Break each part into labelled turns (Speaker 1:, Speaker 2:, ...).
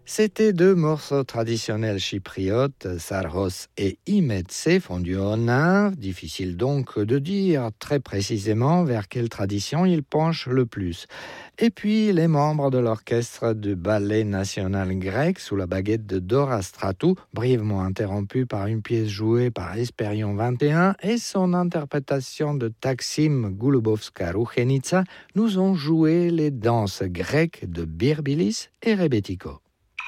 Speaker 1: C'était deux morceaux traditionnels chypriotes, Sarhos et Imetse, fondus en un. Difficile donc de dire très précisément vers quelle tradition ils penchent le plus. Et puis les membres de l'orchestre du ballet national grec sous la baguette de Dora Stratou, brièvement interrompue par une pièce jouée par Hespérion 21 et son interprétation de Taksim Gulubovska-Ruchenica, nous ont joué les danses grecques de Birbilis et Rebetiko.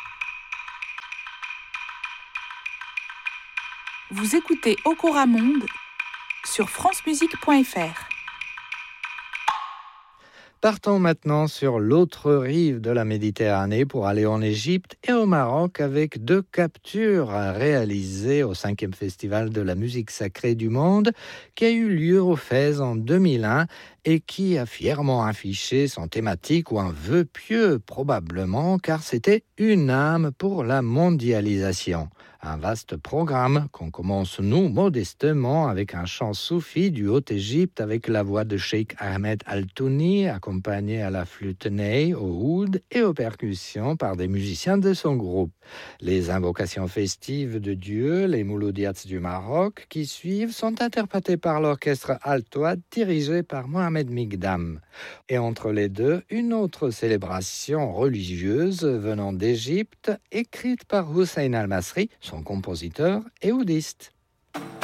Speaker 2: Vous écoutez Okora Monde sur francemusique.fr.
Speaker 1: Partons maintenant sur l'autre rive de la Méditerranée pour aller en Égypte et au Maroc avec deux captures réalisées au 5e Festival de la musique sacrée du monde qui a eu lieu au Fès en 2001 et qui a fièrement affiché son thématique ou un vœu pieux probablement car c'était une âme pour la mondialisation. Un vaste programme qu'on commence nous modestement avec un chant soufi du Haute-Égypte avec la voix de Cheikh Ahmed Al-Touni accompagné à la flûte ney, au oud et aux percussions par des musiciens de son groupe. Les invocations festives de Dieu, les Mouloudiats du Maroc qui suivent sont interprétées par l'orchestre altois dirigé par Mohamed Migdam. Et entre les deux, une autre célébration religieuse venant d'Égypte écrite par Hussein Al-Masri, son compositeur et oudiste.